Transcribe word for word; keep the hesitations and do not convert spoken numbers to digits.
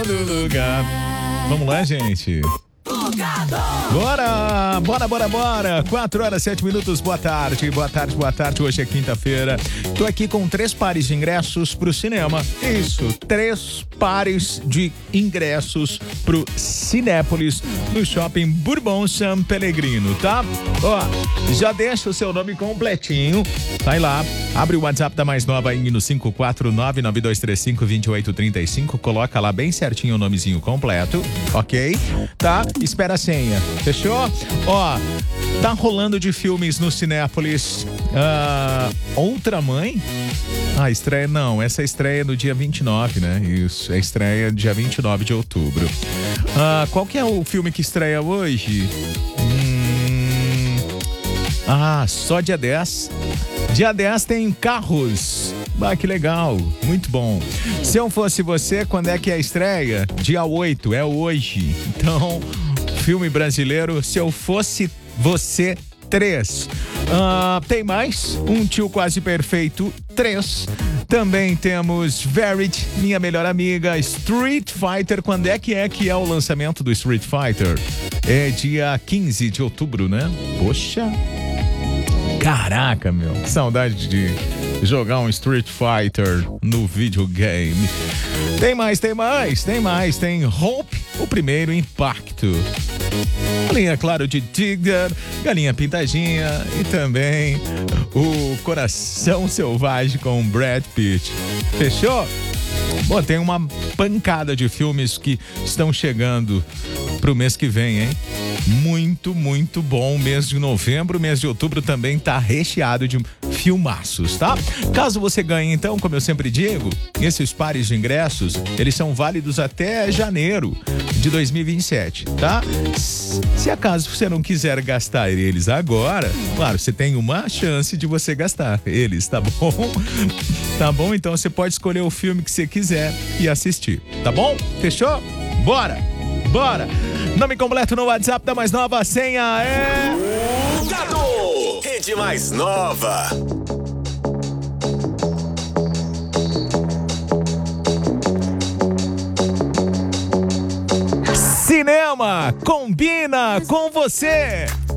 lugar. Vamos lá, gente. Bora, bora, bora, bora. quatro horas, sete minutos, boa tarde, boa tarde, boa tarde. Hoje é quinta-feira. Tô aqui com três pares de ingressos pro cinema. Isso, três pares de ingressos pro Cinépolis no Shopping Bourbon San Pellegrino, tá? Ó, já deixa o seu nome completinho. Vai lá, abre o WhatsApp da mais nova aí no cinco quatro nove, nove dois três cinco, dois oito três cinco. Coloca lá bem certinho o nomezinho completo, ok? Tá? Espera a senha, fechou? Ó, tá rolando de filmes no Cinépolis. Ah, Outra Mãe? Ah, estreia não, essa estreia no dia vinte e nove, né? Isso, é estreia dia vinte e nove de outubro. Ah, qual que é o filme que estreia hoje? Hum... Ah, só dia dez. Dia dez tem Carros. Ah, que legal, muito bom. Se eu fosse você, quando é que é a estreia? Dia oito, é hoje. Então, filme brasileiro, Se Eu Fosse Você três. Uh, tem mais? Um Tio Quase Perfeito três. Também temos Verity, Minha Melhor Amiga, Street Fighter. Quando é que é que é o lançamento do Street Fighter? É dia quinze de outubro, né? Poxa. Caraca, meu. Que saudade de jogar um Street Fighter no videogame. Tem mais, tem mais, tem mais. Tem Hope, o primeiro impacto. Galinha, claro, de Tigger, Galinha Pintadinha e também o Coração Selvagem com Brad Pitt. Fechou? Bom, tem uma pancada de filmes que estão chegando pro mês que vem, hein? Muito, muito bom. Mês de novembro, mês de outubro também tá recheado de filmaços, tá? Caso você ganhe, então, como eu sempre digo, esses pares de ingressos, eles são válidos até janeiro de dois mil e vinte e sete, tá? Se acaso você não quiser gastar eles agora, claro, você tem uma chance de você gastar eles, tá bom? Tá bom? Então você pode escolher o filme que você quiser e assistir, tá bom? Fechou? Bora! Bora! Nome completo no WhatsApp da mais nova, a senha é... Gado! Rede mais nova. Cinema combina com você.